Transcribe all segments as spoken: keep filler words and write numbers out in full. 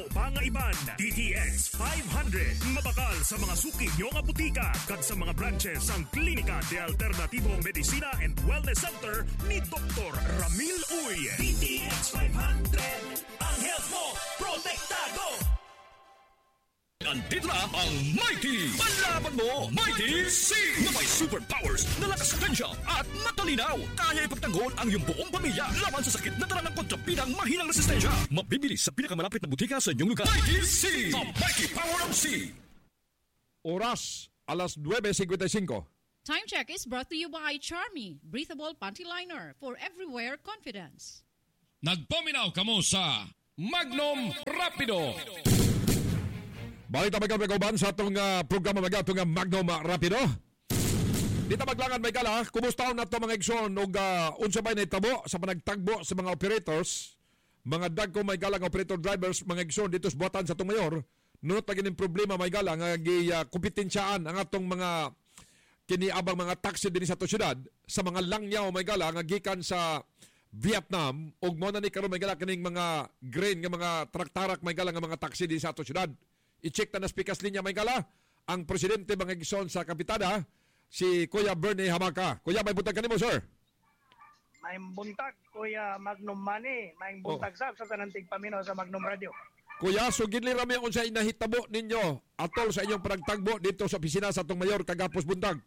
Pangaiban, D T X five hundred. Mabakal sa mga suki nyo nga butika kag sa mga branches ang Klinika de Alternativo Medicina and Wellness Center ni Doctor Ramil Uy. D T X five hundred. Ang health mo, protektado! Andito na ang Mighty! Panlaban mo, Mighty C! Na may superpowers na lakas tensya at matalinaw. Kaya ipagtanggol ang iyong buong pamilya laban sa sakit na dala ng kontrabidang mahinang resistensya. Mabibili sa pinakamalapit na butika sa inyong lugar. Mighty C! The Mighty Power of C! Oras, alas nueve fifty-five. Time check is brought to you by Charmy, breathable panty liner for everywhere confidence. Nagpaminaw kamo sa Magnum Rapido. Balik na magkabagauban sa itong uh, programa mga itong uh, Magnum uh, Rapido. Dito maglangan may kala, kumusta na ito mga igsoon o uh, unsa ba na itabo sa panagtagbo sa mga operators, mga dag ko may kala ng operator drivers, mga igsoon dito sa buwatan sa itong mayor, nunot na gining problema may kala nga uh, kompetensyaan ang atong mga kiniabang mga taxi din sa itong syudad sa mga langyaw may kala nga gikan sa Vietnam o mo na ni karon may kala kining mga grain nga mga traktarak may kala nga mga taxi din sa itong syudad. I-check na na speakers linya may kala ang presidente mga igsoon sa Kapitada, si Kuya Bernie Hamaka. Kuya, may buntag kanimo, sir? May buntag, Kuya Magnum Money. May buntag oh. sab sa tanantig paminaw sa Magnum Radio. Kuya, so ginli rami kung sa inahitabo ninyo atol sa inyong panagtagbo dito sa opisina sa itong mayor kagapos buntag.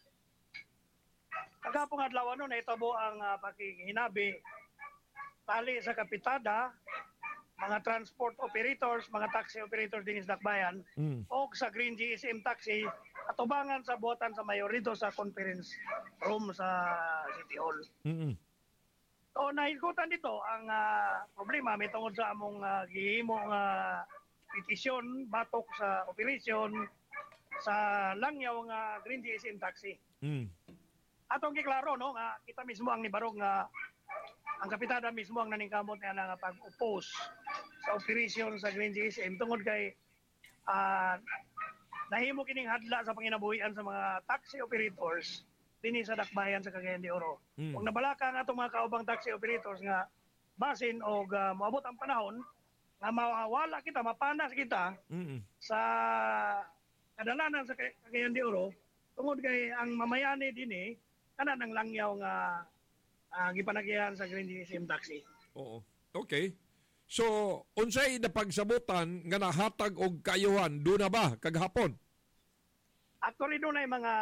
Kagapong adlaw ano, naitabo ang uh, pakihinabi tali sa Kapitada, mga transport operators, mga taxi operators din sa Dakbayan, mm. o sa Green G S M Taxi, atubangan sa buwatan sa mayor dito sa conference room sa City Hall. Mm-hmm. So, nahikutan dito ang uh, problema, may tungod sa among uh, gihimong uh, petisyon, batok sa operasyon, sa langyaw nga Green G S M Taxi. Mm. Atong giklaro, no, nga kita mismo ang nibarog nga ang Kapitada mismo ang naningkamot nga nga pag-oppose sa operasyon sa Green G S M tungod kay uh, nahimo kining hadla sa panginabuhian sa mga taxi operators dinhi sa Dakbayan sa Cagayan de Oro. Mm. Kung nabalaka ang atong mga kaubang taxi operators nga basin o uh, moabot ang panahon nga mawala kita, mapanas kita mm-hmm. sa kadalanan sa Cagayan de Oro tungod kay ang mamayani dinhi kana nang langyaw nga uh, gipanagihan sa Green G S M Taxi. Oo. Okay. So, unsay napagsabutan nga nahatag og kayuhan do na ba kaghapon? Actually doon ay mga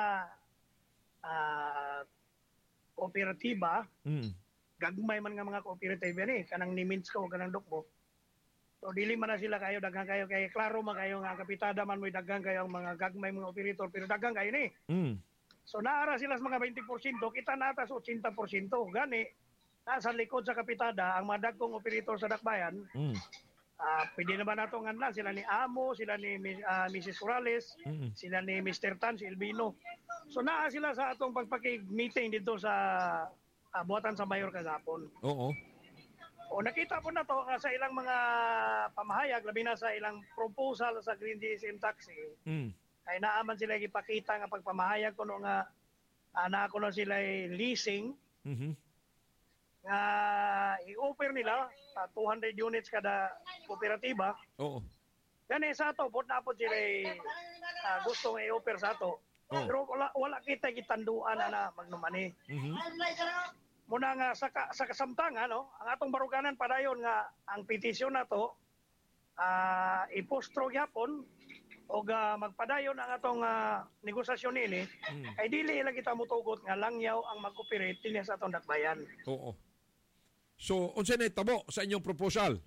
uh, kooperatiba. Mm. Gagmay man nga mga kooperatiba ni kanang ni Minsko kanang Dukbo. So dili man na sila kayo daghang kayo kay klaro man kayo nga Kapitada man moy daghang kayo ang mga gagmay mga operator pero daghang kayo ni. Mm. So naara sila sa mga twenty percent, kita nata sa eighty percent. Gani, nasa likod sa Kapitada, ang mga dagkong operator sa Dakbayan, mm. uh, pwede naman nato nga sila ni Amo, sila ni uh, Missus Corrales, mm. sila ni Mister Tan, si Elvino. So naa sila sa atong pagpakig-meeting dito sa uh, buwatan sa Mayor kagapon. Oo. O nakita po na to uh, sa ilang mga pamahayag, labi na sa ilang proposal sa Green G S M Taxi. Mm. Ay naaman sila ipakita nga pagpamahayag kuno nga uh, na kuno sila leasing mm-hmm. nga i-offer nila uh, two hundred units kada kooperatiba. Oo. Gani sa ato pod na pod sila uh, gusto nga i-offer sa ato. Oh. Pero wala, wala kita gitanduan na magnumani. Mm-hmm. Muna nga sa, sa kasamtangan, no, ang atong baruganan padayon nga ang petisyon na to uh, ipostro gyapon o uh, magpadayon ang atong uh, negosasyon ini, mm. ay dili lang kita mutugot nga langyaw ang mag-operate din sa atong Dakbayan. Oo. So, unsa na itabo sa inyong proposal?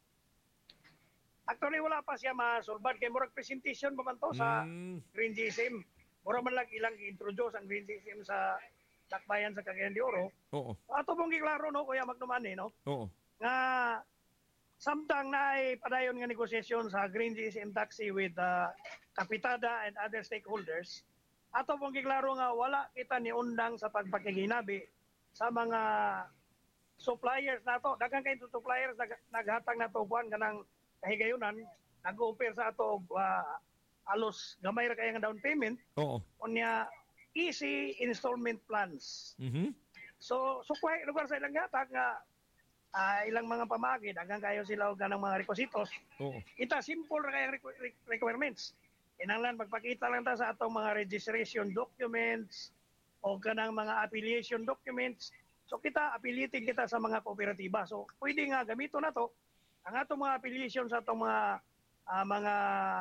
Actually, wala pa siya masulbad. Kaya murag presentation pa man to mm. sa Green G S M. Mura man lang ilang i-introduce ang Green G S M sa Dakbayan sa Cagayan de Oro. Oo. Ato pong giklaro, no, Kuya Magnuman, no? Oo. Nga samtang na ay padayon nga negosasyon sa Green G S M Taxi with uh, Kapitada and other stakeholders, ato pong giklaro nga wala kita ni undang sa pagpakiginabi sa mga suppliers nato. Daghang kay suppliers nag naghatag nato buwan kanang kahigayunan, nag-offer sa ato uh, alos gamay ra kay nga down payment. Oo. Unya easy installment plans. Mhm. So so kuhay lugar sa ilang hatag nga ah, ilang mga pamagi, hanggang kayo sila og ganang mga requisitos. Oo. Kita simple ra kay requ- re- requirements. Kinahanglan magpakita lang ta sa atong mga registration documents o kanang mga affiliation documents. So kita affiliating kita sa mga kooperatiba. So pwede nga gamito na to ang atong mga affiliation sa atong mga ah, mga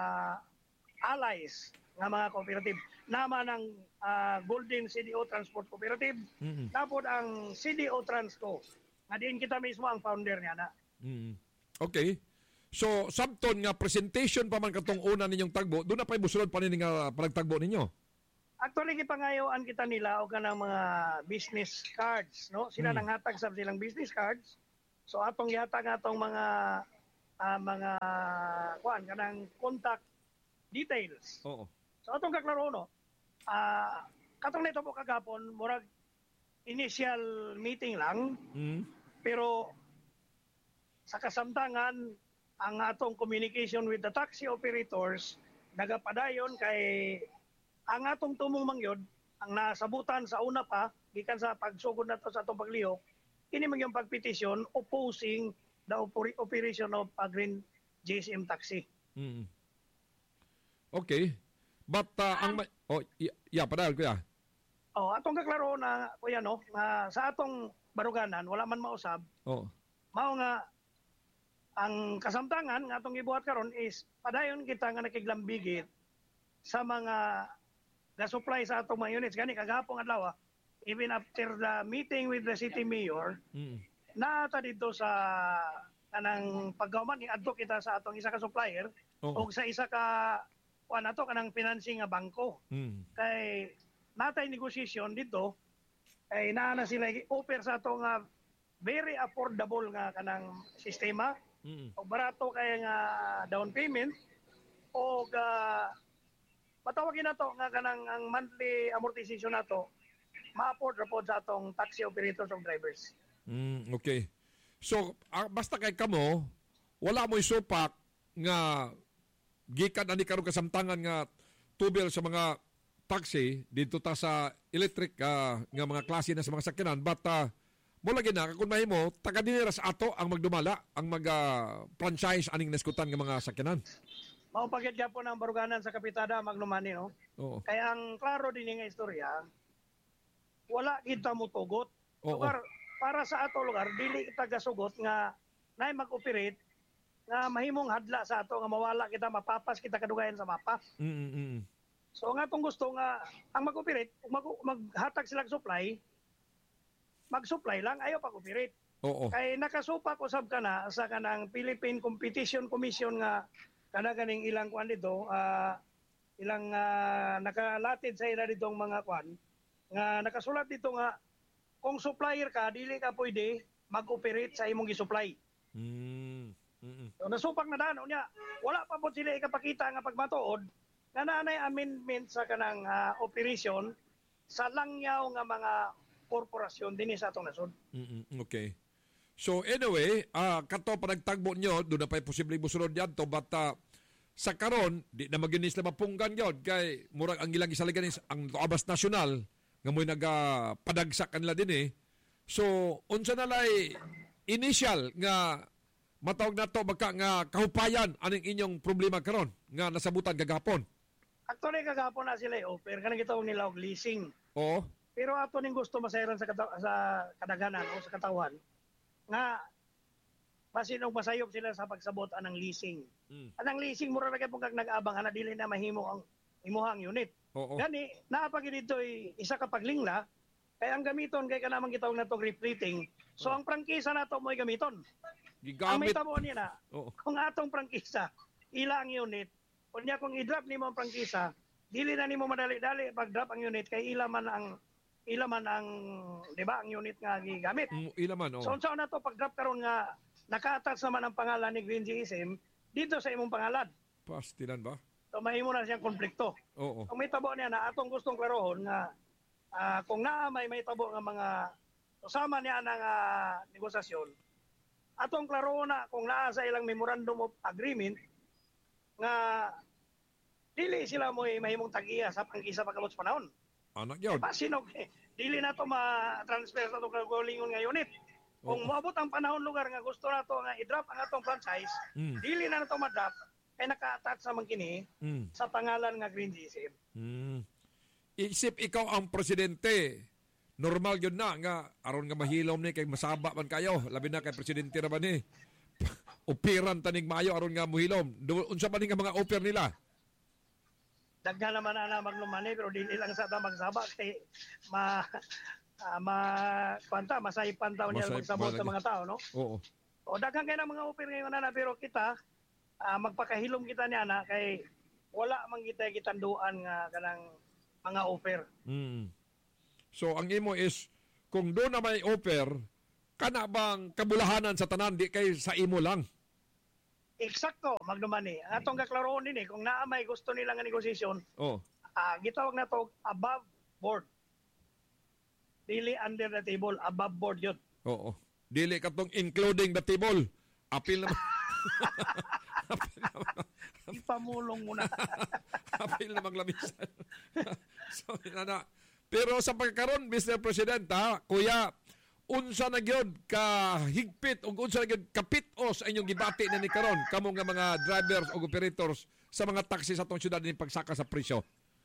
allies nga mga cooperative. Nama ng ah, Golden C D O Transport Cooperative, Mm-mm. tapos ang C D O Transco. Nga din kita mismo ang founder niya na. Mm. Okay. So, sabton nga presentation pa man katong una ninyong tagbo, doon na pa ibusulod pa ninyo nga panagtagbo ninyo. Actually, gipangayoan kita nila o kanang mga business cards, no? Sila Hmm. nang hatag sa silang business cards. So atong gihatag atong mga ah, mga kuan kanang contact details. Oo. So atong kaklaro no. Ah, katong nito po kagapon, murag initial meeting lang, Mm. pero sa kasamtangan ang atong communication with the taxi operators nagapadayon kay ang atong tumong mangyod ang nasabutan sa una pa gikan sa pagsugod nato sa atong paglihok kini man yung pagpetisyon opposing the operi- operation of a green J S M taxi. Mm. Okay. But uh, ang ma- oh, y- yeah, padahal kuya. Oh, atong kaklaro na kuya no, nga sa atong baruganan wala man mausab, Oh. mao nga ang kasamtangan nga atong gibuhat karon is padayon kita nga nakiglambigit sa mga ga-supply sa atong mga units gani kagahapon adlaw even after the meeting with the city mayor Mm. naata dito sa kanang paggaman ni adto kita sa atong isa ka supplier Oo. o sa isa ka kuan nato kanang financing nga bangko Mm. kay natay negosasyon dito ay naa na sila offer sa ato nga very affordable nga kanang sistema Mm. o barato kay nga down payment o ga patawagin nato nga kanang ang monthly amortization nato ma-afford ra pod sa atong taxi operators o drivers. Mm, okay. So, ah, basta kay kamo, wala mo isupak nga gikan ani karon kasamtangan nga tubil sa mga taxi dito ta sa electric ah, nga mga klase na sa mga sakyanan but uh, mo lagi na kung mahimo taga dinira sa ato ang magdumala ang mag ah, franchise aning naskutan nga mga sakyanan. Mao pagyud gyapon ang baruganan sa kapitada magnumani no. Oo. Kaya ang klaro din nga istorya wala kita mutugot. Oo. Lugar para sa ato lugar dili kita gasugot nga nay mag-operate nga mahimong hadla sa ato nga mawala kita mapapas kita kadugayan sa mapa. Mm, mm, mm. So nga tong gusto nga ang mag-operate mag maghatag sila og supply mag-supply lang ayaw pag-operate. Oo. Kay nakasupa ko sab kana sa kanang Philippine Competition Commission nga kana ganing ilang kuan dito ah, ilang ah, nakalatid sa ila ditong mga kuan nga nakasulat dito nga kung supplier ka dili ka pwede mag-operate sa imong gi-supply. Mm, mm, mm. So nasupak na dano niya wala pa po sila ikapakita nga pagmatuod nga naanay amendment sa kanang ah, operation sa langyaw nga mga korporasyon dinhi sa atong nasod. Mm, mm, okay. So anyway, ah kato pa nagtagbo nyo, doon na pa'y posibleng busunod yan to, but ah, sa karon di na maginis na mapunggan yun, kay murag ang ilang isaligan is ang Abas Nasyonal, nga mo'y nagapadagsak kanila din eh. So, unsa na lay initial nga matawag na to, baka nga kahupayan aning inyong problema karon nga nasabutan kagapon. Actually kagapon na sila i-offer kanang gitawag nila og leasing. Oo. Pero ato ning gusto masayran sa kata- sa kadaganan o sa katawan nga basin og masayop sila sa pagsabot anang leasing. Mm. Anang leasing mura ra kay pug nag-abang ana dili na mahimo ang imuhang unit. Oo. Gani naa pa gid dito isa ka paglingla kay ang gamiton kay kanamang gitawag nato replating. So ang prangkisa nato mo'y gamiton. Ang may Gigamit. tabo niya na Oo. kung atong prangkisa ila ang unit unya kung i-drop nimo ang prangkisa dili na nimo madali-dali pag drop ang unit kay ila man ang ila man ang di ba ang unit nga gigamit. Mm, ilaman, oo. So unsa na to pag drop karon nga naka-attach naman ang pangalan ni Green G S M dito sa imong pangalan. Pastilan ba? So mahimo na siyang konflikto. Oo. Kung may tabo niya na atong gustong klarohon nga ah, kung naa may may tabo nga mga usama niya ng ah, negosasyon atong klarohon na kung naa sa ilang memorandum of agreement nga dili sila mo mahimong tag-iya sa pangkisa pagkamot sa panahon. Anak yun. Pa sino dili na to ma-transfer sa itong kagulingon nga unit. Kung Oo. moabot ang panahon lugar nga gusto nato nga i-drop ang atong franchise, Mm. dili na nato ma-drop kay naka-attach sa man kini Mm. sa pangalan nga Green G S M. Mm. Isip ikaw ang presidente. Normal yun na nga aron nga mahilom ni kay masaba man kayo. Labi na kay presidente ra ba ni. Operan tanig maayo aron nga mohilom. Du- Unsa man ni nga mga oper nila? Daghan naman ana maglumani pero dili lang sa ta magsaba kay ma uh, ma kwanta masaypan taw niya Masayp- magsabot sa malagi. mga tao, no? Oo. O daghan kay na mga oper ngayon na pero kita ah, magpakahilom kita niya na kay wala man kita gitanduan nga kanang mga oper. Mm. So ang imo is kung doon na may oper, kana bang kabulahanan sa tanan di kay sa imo lang. Eksakto, magdumani. Ang atong kaklaroon din eh, kung naa may gusto nila nga negosasyon, Oh. ah, gitawag na to above board. Dili under the table, above board yun. Oo. Dili katong including the table. Apil naman. Ipamulong mo na. Apil na maglamisan. So, na. Pero sa pagkaron, Mister President, ha, kuya, unsa na gyud ka higpit ug unsa na gyud kapitos ang inyong gibati na ni karon kamo nga mga drivers ug operators sa mga taxi sa atong syudad ni pagsaka sa presyo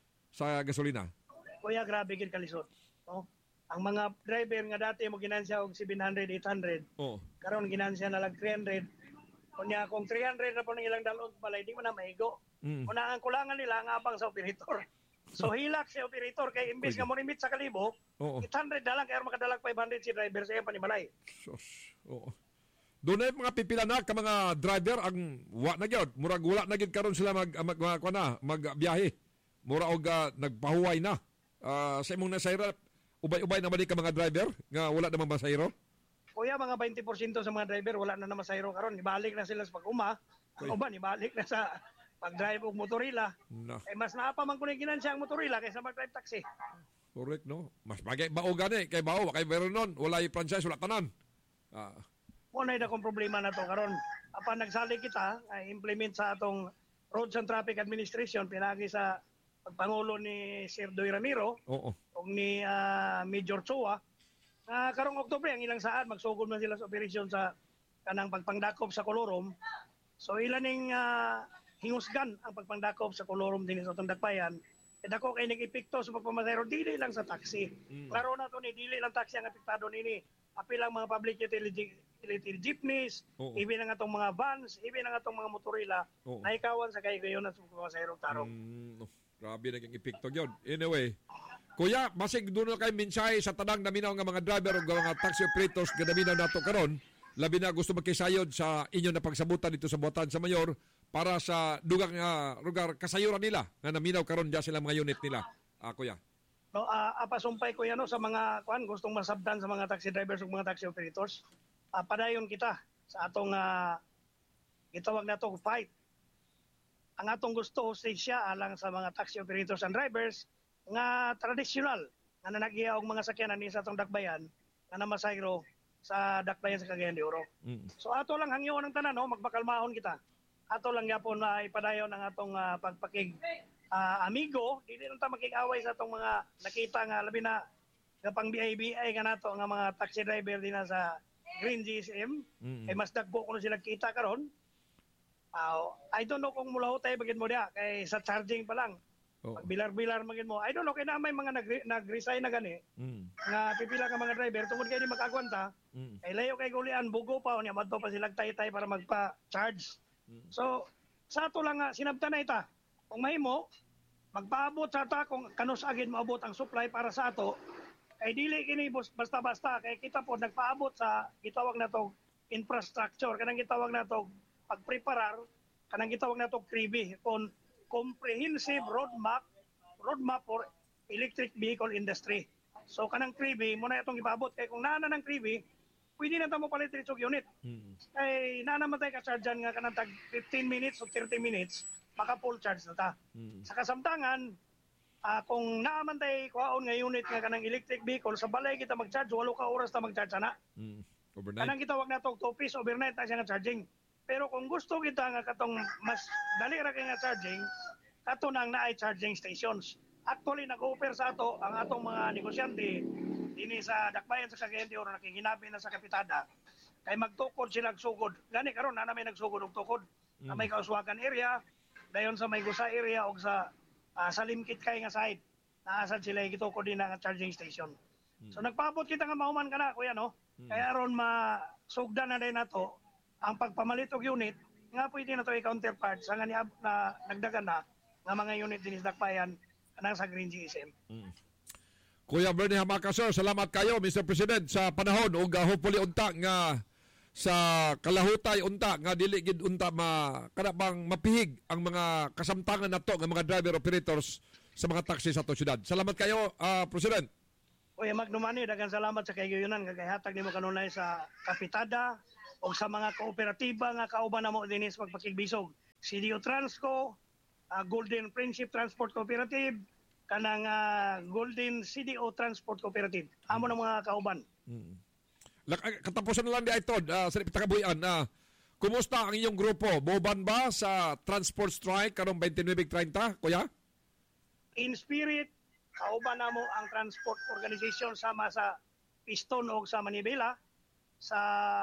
sa gasolina. Kuya, grabe gid kalisod. No? Ang mga driver nga dati mo ginansya og seven hundred, eight hundred, Oh. karon ginansya na lang three hundred. Kunya kung three hundred na po ng ilang dalon balay, di mo na maigo. Mm. Una ang kulangan nila ang abang sa operator. So hilak si operator kay imbis nga mo limit sa kalibo, Oo. eight hundred na lang kaya makadalag five hundred si driver sa iya panibalay. Sus. Oo. Doon ay mga pipila na ka mga driver ang wa na gyud, murag wala na gyud karon sila mag mag, mag, mag, na, magbiyahe. Mura og uh, nagpahuway na. Uh, sa imong nasayra, ubay-ubay na balik ka mga driver nga wala namang masayro. Kuya, mga twenty percent sa mga driver wala na naman sayro karon, ibalik na sila sa pag-uma. Ang uban ibalik na sa pag-drive og motorila. Na, Eh mas naapa man kuning ginansya ang motorila kaysa mag-drive taxi. correct no. Mas bagay bao gani kay bao kay meron nun, wala yung franchise wala tanan. Ah, Unay na kong problema na to karon. Apan nagsali kita ay implement sa atong Roads and Traffic Administration pinagi sa pagpangulo ni Sir Doy Ramiro oo. ug ni ah, Major Chua. Uh, karong Oktubre ang ilang saan magsugod na sila sa operasyon sa kanang pagpangdakop sa Kolorom. So ilan ning ah, hingusgan ang pagpangdakop sa Kolorom din sa atong dakbayan. E dako kay nag-epekto sa pagpamasayro dili lang sa taxi. Mm. Klaro na to ni dili lang taxi ang apektado nini. Api lang mga public utility, utility jeepneys, Oo. even ang atong mga vans, even ang atong mga motorila, Oo. na ikawan sa kaygayon sa pagpamasayro tarong. Mm, no. Grabe naging epekto yun. Anyway, kuya, basig doon na kayo mensahe sa tanang naminaw nga mga driver o mga taxi operators nga naminaw nato karon, labi na gusto magkisayod sa inyo na pagsabutan dito sa Buatan sa Mayor para sa dugang nga lugar kasayuran nila nga naminaw karon diya sila mga unit nila. Ah, kuya. No, uh, apasumpay ko yan no, sa mga kuan gustong masabdan sa mga taxi drivers ug mga taxi operators. Uh, padayon kita sa atong uh, gitawag na to fight. Ang atong gusto siya alang sa mga taxi operators and drivers nga tradisyonal nga nanaghiya og mga sakyanan ni sa atong dakbayan nga namasayro sa dakbayan sa Cagayan de Oro. Mm. So ato lang hangyon ang tanan no, magbakalmahon kita. Ato lang gyapon na ipadayon ang atong uh, pagpakig uh, amigo, dili lang ta makig-away sa atong mga nakita nga labi na nga pang B I B I nga nato nga mga taxi driver din na sa Green G S M. Mm. Kay mas dagko kuno sila kita karon. Uh, I don't know kung mulaw tayo bagid mo dia kay sa charging pa lang. Oo. Pag bilar-bilar magid mo. I don't know kay na may mga nag- nag-resign na gani Mm. nga pipila ka mga driver tungod kay di makagwanta. Mm. Kay layo kay gulian bugo pa unya madto pa sila tay-tay para magpa-charge. So sa ato lang nga sinabtan na ita. Kung mahimo magpaabot sa ata kung kanus agid maabot ang supply para sa ato. Kay dili kini basta-basta kay kita po nagpaabot sa gitawag na to infrastructure kanang gitawag na to pagpreparar kanang gitawag na to C R I B I on comprehensive roadmap roadmap for electric vehicle industry. So kanang C R I B I mo na itong ipaabot kay kung naa na ng C R I B I pwede na ta mo palit dito unit. Mm. Kay naa naman tayo ka-chargean nga kanang tag fifteen minutes o thirty minutes maka full charge na ta. Mm. Sa kasamtangan ah, kung naaman tayo kuhaon nga unit nga kanang electric vehicle sa balay kita mag-charge walo ka oras ta mag-charge na. Mm. Overnight. Kanang gitawag na to two piece overnight na siya nga charging. Pero kung gusto kita nga katong mas dali ra kay nga charging, kato nang naay charging stations. Actually nag-offer sa ato ang atong mga negosyante dini sa dakbayan sa Cagayan de Oro nakiginabi na sa kapitada kay magtukod sila sugod. Gani karon na may nagsugod og tukod. Mm. Na may kauswakan area, dayon sa may Gusa area og sa uh, sa Limkit kay nga side. Naasad sila gitukod din nga charging station. Mm. So nagpaabot kita nga mahuman kana kuya no. Mm. Kaya aron masugdan na din nato ang pagpamalit og unit nga pwede na to i-counterpart sa nga ni na nagdagan na nga mga unit din sa dakbayan anang sa Green G S M. Mm. Kuya Bernie Hamaka, sir, salamat kayo, Mister President, sa panahon ug uh, hopefully unta nga sa kalahutay unta nga dili gid unta ma kada bang mapihig ang mga kasamtangan nato nga mga driver operators sa mga taxi sa ato syudad. Salamat kayo, uh, President. Kuya Magnomani, daghang salamat sa kayunan nga kayhatag nimo kanunay sa kapitada o sa mga kooperatiba nga kauban namo dinhi sa pagpakigbisog. C D O Transco, uh, Golden Friendship Transport Cooperative, kanang uh, Golden C D O Transport Cooperative. Amo na mga kauban. Hmm. Katapusan na lang di ito, uh, sa Pitakabuyan, na uh, kumusta ang inyong grupo? Boban ba sa transport strike karong twenty-nine thirty, kuya? In spirit, kauban na mo ang transport organization sama sa Piston o sa Manibela sa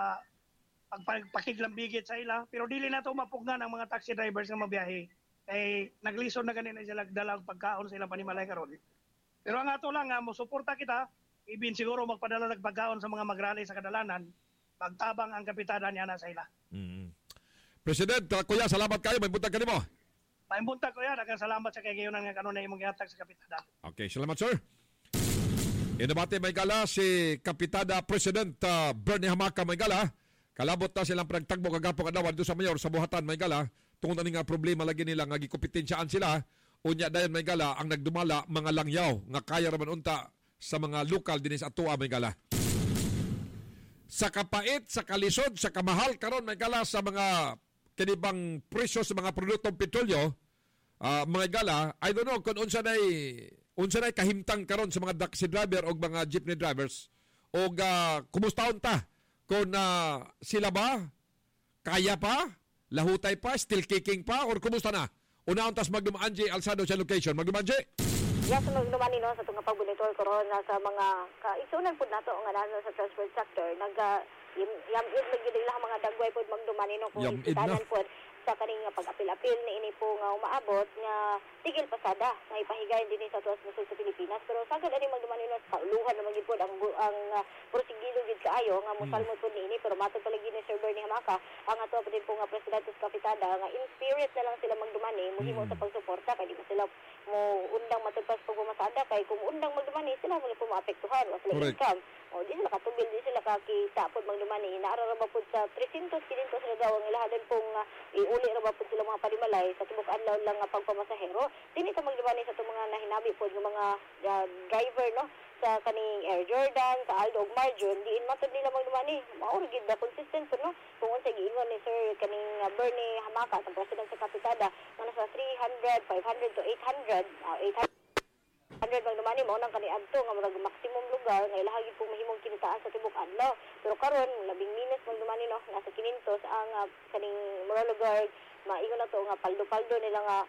pagpakiglambigit sa ila. Pero dili na ito mapugnan ang mga taxi drivers nga mabiyahe. Kay naglison na ganin na sila dalang pagkaon sa ilang panimalay karon. Pero ang ato lang nga mo suporta kita, ibin siguro magpadala ng pagkaon sa mga magrally sa kadalanan, magtabang ang kapitada niya na sa ila. Mm-hmm. President, uh, kuya, salamat kayo. May buntag ka nimo. May buntag kuya, daghang salamat sa kagayonan nga kanunay imong gihatag sa kapitada. Okay, salamat sir. Inabate may gala si Kapitada President uh, Bernie Hamaka may gala. Kalabot na silang pagtagbo kagapong adlaw do sa mayor sa buhatan may gala. Tungod ani nga problema lagi nila nga gikompetensyahan sila, unya dayon may gala ang nagdumala mga langyaw nga kaya ra man unta sa mga lokal dinhi sa atoa may gala. Sa kapait, sa kalisod, sa kamahal karon may gala sa mga kinibang presyo sa mga produktong petrolyo, uh, mga gala, I don't know kung unsa nay unsa nay kahimtang karon sa mga taxi driver o mga jeepney drivers o uh, kumusta unta kung uh, sila ba kaya pa lahutay pa, still kicking pa, or kumusta na? Una tas magdumaan J. Alsado sa location. Magdumaan J. Yes, magdumaan no sa itong pagbunitor corona sa mga kaisunan po nato nga nasa sa transport sector. Nag, uh, yam, yam, yun, yun, lang mga dagway po magdumaan no kung isitanan po sa kaning pag-apil-apil ni ini po nga umaabot nga tigil pasada nga ipahigayon din sa tuwas nasod sa Pilipinas. Pero sagad ani magduman nila sa kauluhan naman gid po ang ang uh, porsigido gid kaayo nga mosalmod po ni ini pero matod palagi ni Sir Bernie Hamaka ang ato pa din po nga presidente sa kapitada nga in spirit na lang sila magdumani mohimo sa pagsuporta kay di ba sila mo undang matagpas pag pumasada kay kung undang magdumani sila mo po maapektuhan wa sila income o di sila katubil di sila kakita pod magdumani naara ra ba pod sa three hundred five hundred na daw ang ilahadan pong uh, uli ra ba po sila mga panimalay sa tibok adlaw lang nga pagpamasahero dili ta magdumani sa itong mga nahinabi po ng mga uh, driver no sa kaning Air Jordan sa Aldo ug Marjon diin matod nila magdumani mao gid na consistent po no kung unsa giingon ni Sir kaning uh, Bernie Hamaka sa president sa kapitada nga nasa three hundred, five hundred to eight hundred uh, eight hundred magdumani mao nang kaniadto nga murag maximum lugar nga ilahagi po mahimong kinitaan sa tibok adlaw pero karon labing minus magdumani no nasa kinintos ang uh, kaning mura lugar maingon na to nga paldo-paldo nila nga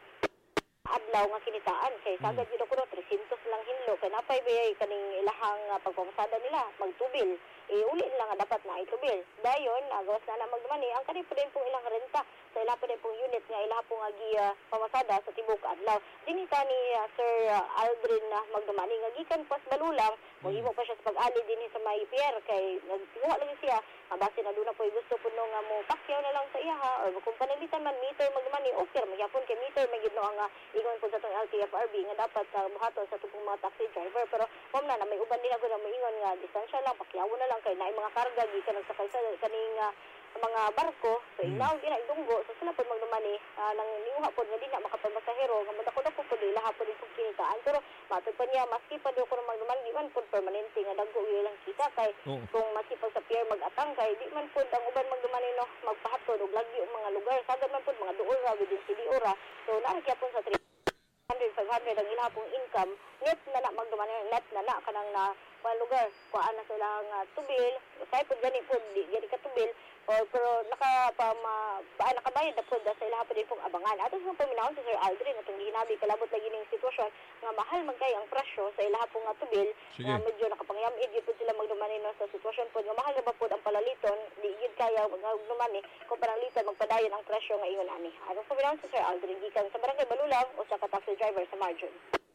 adlaw nga kinitaan kay sagad gid ko three hundred lang hinlo kay napay bayay kaning ilahang uh, pagpamasada nila magtubil eh uli nila nga dapat na itubil dayon agawas na na magdumani ang kani po din pong ilang renta sa ila po din pong unit nga ila po nga gi uh, pamasada sa tibok adlaw dinhi ta ni uh, Sir uh, Aldrin na uh, magdumani nga gikan pas balulang mohimo pa siya sa pag-ali dinhi sa may pier kay nagtuwa lang siya nga base na duna po gusto po no nga mo pakyaw na lang sa iya ha or kung panalitan man meter magdumani okay magyapon kay meter magid no nga ingon po sa itong L T F R B nga dapat sa uh, buhaton sa itong mga taxi driver pero ma'am na na may uban nila ko na maingon nga distansya lang pakyawon na lang kay naay mga karga gikan nagsakay sa kaning uh, mga barko so ilaw gina idunggo so sila pod magdumani uh, nang niuha pod nga di na makapagpasahero nga madako-dako pod ilaha pod yung kinitaan pero matod pa niya maski pa do ko magdumani di man pod permanente nga dagko ilang kita kay oh. Kung masipag sa pier mag-atang kay di man pod ang uban magdumani no magpahatod og lagi ang mga lugar sagad man pod mga duol ra within city ora so naa gyapon sa three hundred, five hundred ang ilahapong income net na na magdumani net na na kanang na kuan lugar kuan na sila nga tubil kay pud gani pud di gani ka tubil o pero naka pa ma, pa, nakabayad na pud sa ila pa din pong abangan ato sa paminawon si Sir Aldrin atong gihinabi kalabot lagi ning sitwasyon nga mahal man kay ang presyo sa ila pong nga tubil nga medyo nakapangyamid gyud pud sila magdumani no sa sitwasyon pud nga mahal na ba pud ang palaliton di gyud kaya magdumani kung pananglitan magpadayon ang presyo nga ingon ani ato sa paminawon si Sir Aldrin gikan sa Barangay Balulang o sa taxi driver sa Marjon.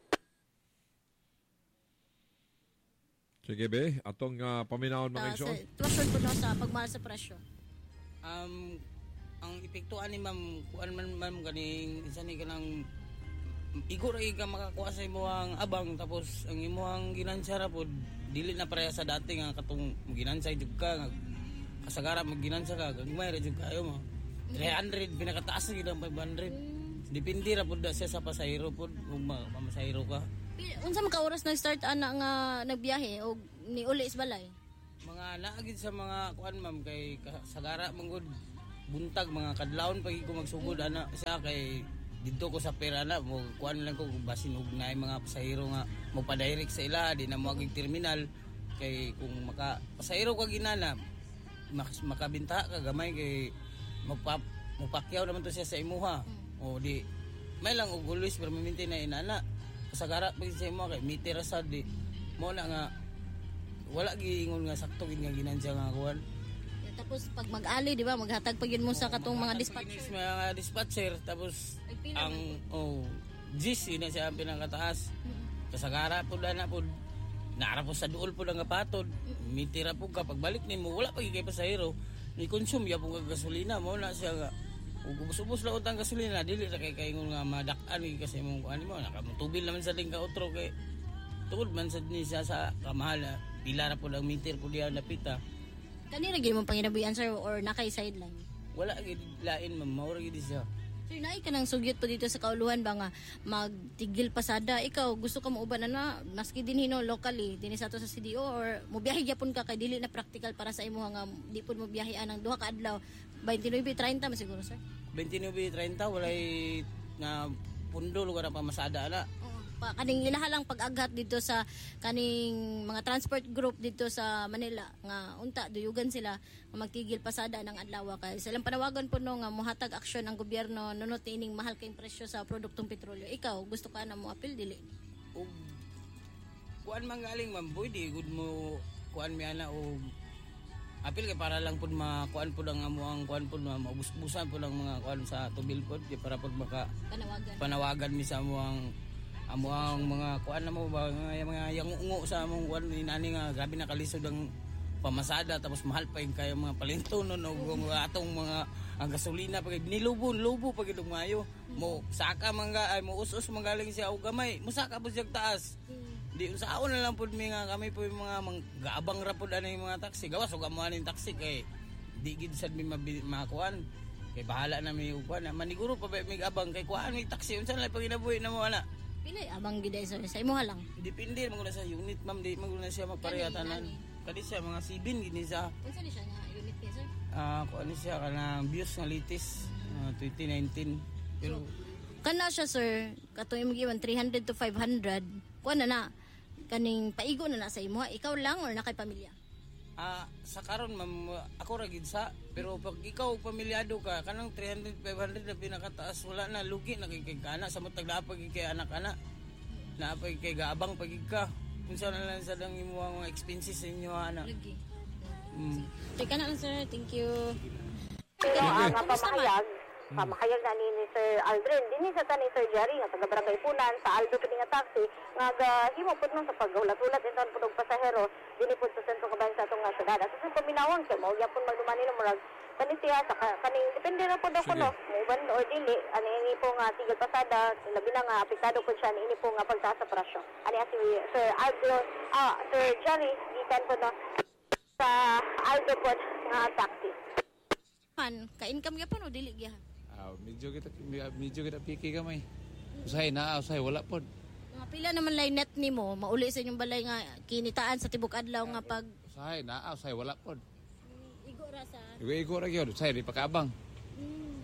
Sige be, atong uh, paminawon mga igsoon. Sitwasyon po no sa pagmahal sa presyo. Um, ang epektuan ni ma'am, kuan man ma'am ganing isa ni kanang igo ra ka makakuha sa imong abang tapos ang imong ginansya ra pod dili na pareha sa dati nga katong ginansya jud ka nga kasagara magginansya ka gagmay ra jud kayo mo. three hundred pinakataas na gid ang five hundred. Depende ra pod siya sa pasahero pod kung mamasahero ka. Unsa man ka oras nag-start ana nga nagbiyahe o ni uli is balay? Mga naagid sa mga kuan ma'am kay sagara manggod buntag mga kadlawon pag ko magsugod ana sa kay didto ko sa pera na mo kuan lang ko basin og naay mga pasahero nga mo pa-direct sa ila di na mo agig terminal kay kung maka pasahero ka ginana mak- makabinta ka gamay kay magpa mupakyaw naman to siya sa imuha o di may lang og always pero maintain na inana kasagara pag sa imo kay meter sa di mo na nga wala giingon nga sakto gid nga ginansya nga kuan. Tapos pag mag-ali di ba maghatag pag yun mo sa katong mga dispatcher. Mga dispatcher tapos ang oh Gis ina siya ang pinakataas. Mm-hmm. Kasagara pud ana pud naara po sa duol pud ang patod. Mm-hmm. Mitira pud ka pagbalik nimo wala pa kay pasahero ni consume ya pud gasolina mo na siya nga ug ubos-ubos la utang gasolina dili ra kay kaingon nga madak-an kasi mo kuan mo nakamutubil naman sa ling ka otro kay tungod man sa ni siya sa kamahal na pila ra po ang meter po diya napita. Kanina gid mo panginabuyan sir or nakay sideline? Wala gid lain ma'am, maura gid siya. Sir, naay ka nang sugyot po dito sa kauluhan ba nga magtigil pasada? Ikaw, gusto ka mauban na maski din hino locally, din sa to sa C D O or mubiyahe gyapon ka kay dili na practical para sa imo nga di pud mubiyahe anang duha ka adlaw. twenty-nine thirty man siguro sir? twenty-nine thirty walay na pundo lugar pa masada na. Pa kaning ilaha lang pag-aghat dito sa kaning mga transport group dito sa Manila nga unta duyugan sila nga magtigil pasada ng adlaw kay silang panawagan po no nga mohatag aksyon ang gobyerno nunot ining mahal kay presyo sa produktong petrolyo. Ikaw gusto ka na mo apil dili? Og kuan man galing ma'am boy di good mo kuan mi ana og apil kay para lang pud makuan pud ang amuang kuan pud maubus-busan pud ang mga kuan sa tubil pud para pud maka panawagan panawagan mi sa amuang amo ang mga kuan na mo ba mga, mga yangungo sa among kuan ni nani nga grabe na kalisod ang pamasada tapos mahal pa yung kayo mga palintonon o atong mga ang gasolina pag nilubo lubo pag dumayo mo saka mangga ay mo us-us manggaling siya og gamay mo saka po siya taas di unsaon na lang pud mi nga kami po yung mga gaabang ra pud ani mga taxi gawas og amuan ning taxi kay di gid sad mi makuan kay bahala na mi kuan maniguro pa ba mi abang kay kuan mi taxi unsa na pag inabuhi na mo ana. Pila abang gid sa sa imo lang. Depende man sa unit ma'am, di man guna siya magpareha tanan. Kani siya mga seven gini sa. Unsa ni siya nga unit ni sir? Ah, uh, kuan siya kana bios nga litis uh, twenty nineteen. Pero kana siya sir, katong imong giwan three hundred to five hundred. Kuan na na kaning paigo na na sa imo. Ikaw lang or na kay pamilya? Ah, uh, sa karon ma'am ako ra gid sa pero pag ikaw pamilyado ka kanang three hundred five hundred na pinakataas wala na lugi na kay kana sa matag dapat kay anak-anak na pag kay gaabang pag ka unsa na lang sa dang imo mga expenses sa inyo ana lugi. Mm. Teka na lang sir, thank you. Ito ang uh, pamahayag Pamakayag na ni, ni Sir Aldrin, din sa tani Sir Jerry, nga taga Barangay Punan, sa Aldo pati nga taxi, nga himo po nung sa paghulat-ulat ito po ng pasahero, din po sa sentro kabayan sa itong syudad. At sa paminawang siya, mauya po magdumani ng murag, kanitiya, sa kaning, depende na po daw ko, no, uban or dili, ano ini po nga tigil pasada, labi na nga, apektado po siya, ini po nga pagtaas sa presyo. Ano si Sir Aldo, ah, Sir Jerry, ikan po no, sa Aldo po nga taxi. Man, ka-income ka po no, dili giha. Ah, medyo kita medyo kita piki gamay. Usahay na, usahay wala pod. Mga pila naman lay net nimo, mauli sa inyong balay nga kinitaan sa tibok adlaw nga pag usahay na, usahay wala pod. igo ra sa Igo-igo ra gyud, usahay di pakaabang. mm,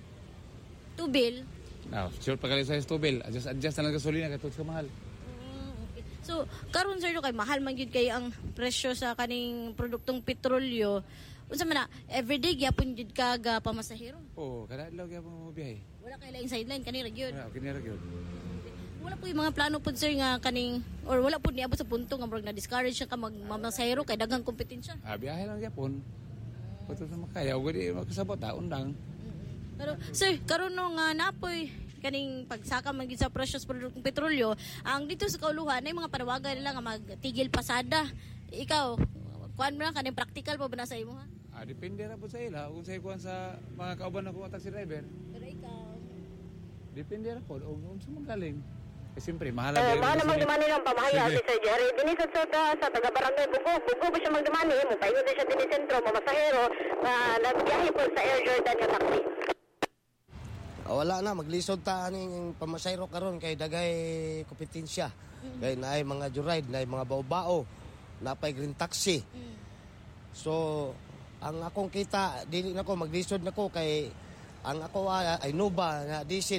tubil. Now, sure pagaling sa tubil, adjust adjust na lang gasolina katong sa mahal. Mm, okay. So, karon sir kay mahal man gyud kay ang presyo sa kaning produktong petrolyo. Unsa man na, everyday gyapon gyud ka ga pamasahero? Oo, kada adlaw gyapon mo biyahe. Wala kay lain sideline kanira gyud. Wala, kinira gyud. Wala po yung mga plano po sir nga kaning or wala po niabot sa punto nga murag na discourage siya ka magmamasahero kay daghang kompetensya. Ah, biyahe lang gyapon. Puto sa makaya, ug di makasabot ta undang. Pero sir, karon no nga napoy kaning pagsaka man gid sa presyo sa produktong petrolyo, ang dito sa kauluhan ay mga panawagan nila nga magtigil pasada. Ikaw, kuan mo na kaning practical pa ba na sa imo ha? Ah, depende ra po sa ila kung sa kuan sa mga kauban ako taxi driver. Pero ikaw, Depende ra po og unsa man galing. Eh, siyempre, mahal Eh, ang mahal naman dumani ng pamahaya Sige. si Sir Jerry. Dinisod sa, sa, sa taga-barangay Bugo. Bugo ba siya magdumani? Mo paingo din siya din sentro, mamasahero, na nagbiyahe po sa Air Jordan yung taxi. Ah, wala na, maglisod ta aning pamasayro karon kay dagay kompetensya. Kay naay mga joyride, naay mga bao-bao, napay green taxi. So, ang akong kita, dili nako maglisod nako kay ang ako ay Nova nga diesel